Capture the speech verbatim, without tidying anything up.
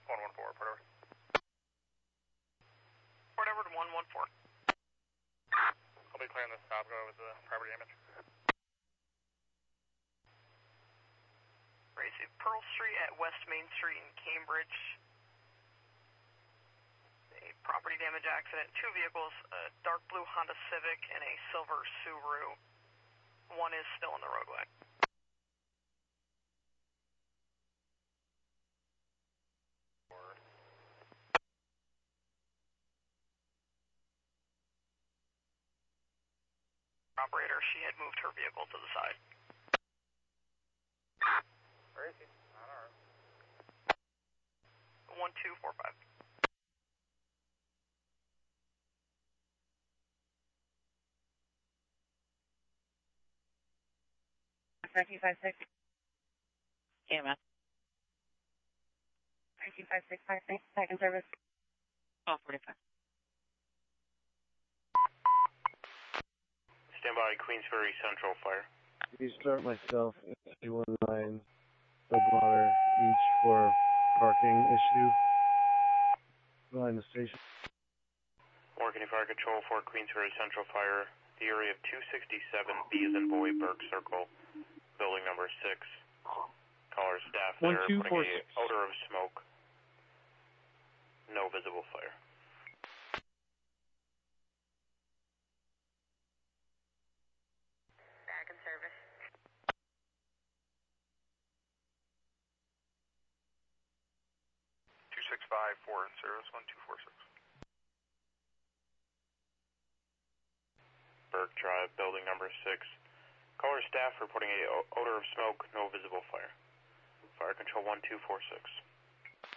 one one four, Port Edward. Port Edward one one four. I'll be clearing the stop go with the property damage. Racy, Pearl Street at West Main Street in Cambridge. A property damage accident. Two vehicles, a dark blue Honda Civic and a silver Subaru. One is still on the roadway. Operator, she had moved her vehicle to the side. Where is he? On our... one two four five. nineteen five six. Yeah, man. nineteen five six five six, second service. Oh, forty-five. Stand by, Queensferry Central Fire. Restart myself, two one nine, Bridgewater, each for parking issue behind the station. Working Fire Control for Queensferry Central Fire, the area of two sixty-seven B as in boy, Burke Circle, building number six. Caller staff there, putting a odor of smoke. No visible fire. Back in service. two six five four in service, one two four six. Burke Drive, building number six. Caller staff reporting a odor of smoke, no visible fire. Fire Control one two four six.